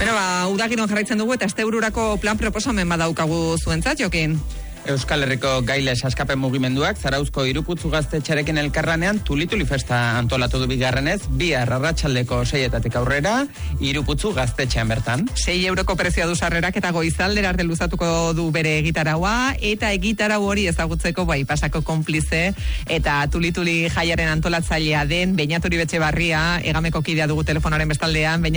Udagiron jarraitzen dugu eta astebururako plan proposamen badaukagu zuentzat, Jokin. Euskal Herriko Gailes Askapen Mugimenduak Zarauzko Hiruputzu Gaztetxearekin elkarlanean Tuli-Tuli festa antolatu du bigarrenez, bihar arratsaldeko 6 aurrera, Hiruputzu Gaztetxean bertan. 6 euroko prezioa du sarrerak eta goizaldera arte luzatuko du bere egitaraua, eta egitarau hori ezagutzeko pasako konplize eta Tuli-Tuli jaiaren antolatzailea den Beñat Uribe Etxebarria, Egameko kidea dugu telefonaren bestaldean.